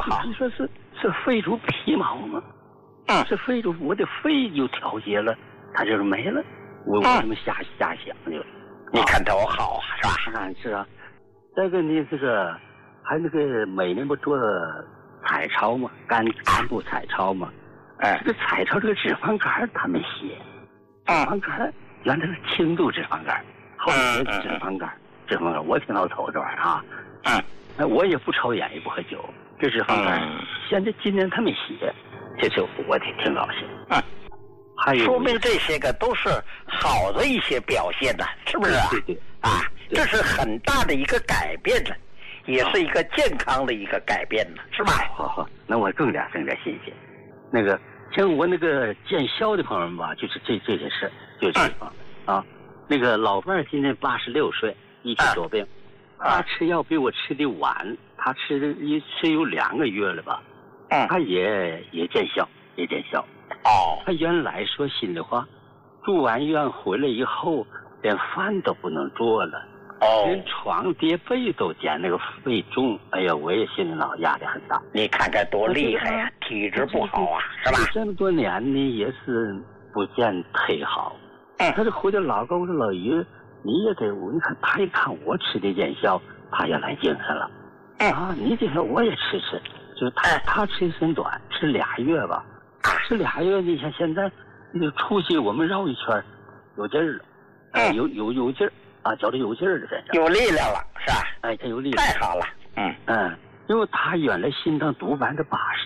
好？ 你说是肺出皮毛吗？是肺出我的肺就调节了，它就是没了。我这么瞎想就。 你看多好啊，是吧？ 是啊。再一个呢，这个还那个每年不做彩超嘛，肝部彩超嘛。这个彩超这个脂肪肝他们写，脂肪肝原来是轻度脂肪肝，后来是脂肪肝。我挺老头这玩意儿啊。我也不抽烟也不喝酒，这脂肪肝现在今年他们写，这就我挺高兴。还有说明这些个都是好的一些表现呢，是不是啊？ 对这是很大的一个改变呢，也是一个健康的一个改变呢，是吧？ 好，那我更加新鲜。那个像我那个见效的朋友们吧，就是这些事，就是这方啊。那个老伴儿今年86岁，一起多病，他吃药比我吃的晚，他吃有2个月了吧？他也见效。他原来说心里话，住完院回来以后，连饭都不能做了，连床叠被都减那个肺重。哎呀，我也心里脑压力很大。 你看看多厉害呀，体质不好啊，是吧？ 这么多年呢，也是不见忒好。他这回来老高，我说老于，你也得你看他一看我吃的见效，他也来精神了。你这说我也吃，就是他吃时间短，吃2月吧。吃2月，你像现在那出去我们绕一圈，有劲儿了，有劲儿啊，觉得有劲儿了， 有力量了，是吧？ 他有力量， 太好了。 因为他原来心脏毒80%，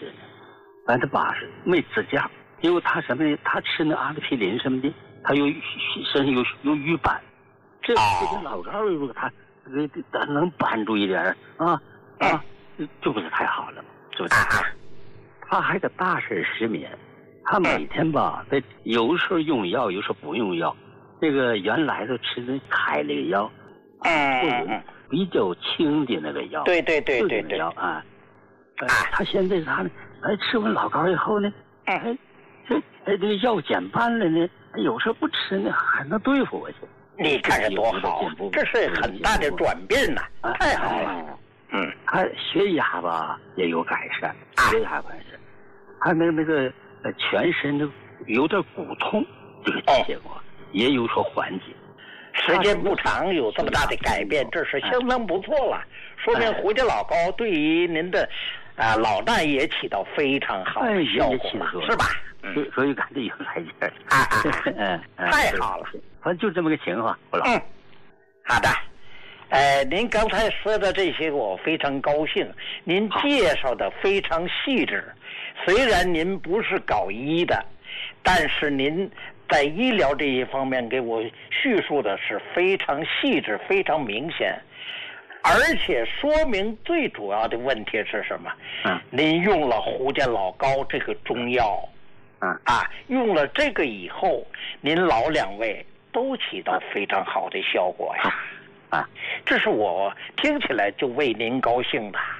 没支架，因为他什么呢？他吃那阿司匹林什么的，他身上有瘀斑，这个老高如果他能帮助一点就不是太好了，是不是？他还个大事失眠，他每天吧，有时候用药，有时候不用药。这个原来都吃那开那个药，比较轻的那个药。对药他现在他呢，吃完老高以后呢，这个药减半了呢，有时候不吃呢，还能对付我去。 你看看多好，这是很大的转变呐，太好了。 他血压吧也有改善，血压改善，他那个全身的有点骨痛，这个结果也有所缓解。 时间不长，有这么大的改变，这是相当不错了。说明胡家老高对于您的老大也起到非常好的效果了，是吧？ 所以感觉有来劲儿。 太好了。 反正就这么个情况，胡老。 好的。您刚才说的这些我非常高兴，您介绍的非常细致。虽然您不是搞医的，但是您在医疗这一方面给我叙述的是非常细致，非常明显，而且说明最主要的问题是什么？您用了胡家老高这个中药，用了这个以后，您老2位都起到非常好的效果呀。这是我听起来就为您高兴的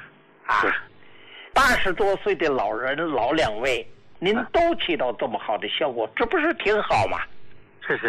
80多岁的老人老2位，您都起到这么好的效果，这不是挺好吗？ 是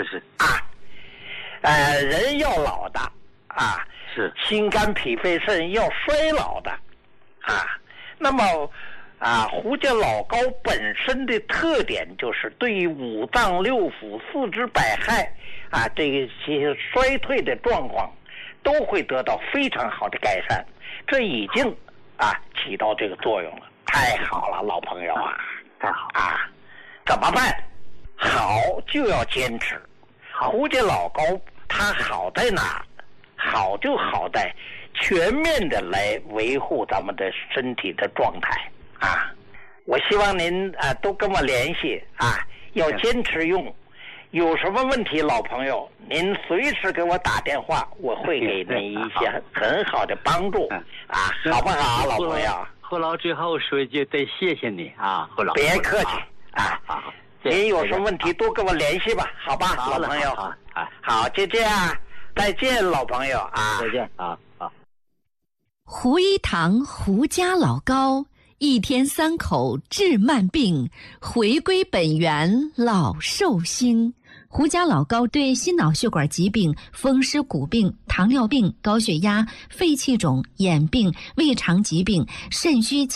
人要老的是心肝脾肺肾要衰老的那么胡家老高本身的特点就是对于五脏六腑、四肢百骸这些衰退的状况都会得到非常好的改善，这已经起到这个作用了。太好了，老朋友太好怎么办？好就要坚持。胡家老高他好在哪？好就好在全面的来维护咱们的身体的状态我希望您都跟我联系要坚持用。有什么问题，老朋友，您随时给我打电话，我会给您一些很好的帮助好不好，老朋友？ 胡老最后说一句，得谢谢你胡老。 别客气好， 您有什么问题多跟我联系吧，好吧，老朋友。好，就这样，再见，老朋友再见胡一堂胡家老高，1天3口治慢病，回归本源老寿星。胡家老高对心脑血管疾病、风湿骨病、糖尿病、高血压、肺气肿、眼病、胃肠疾病、肾虚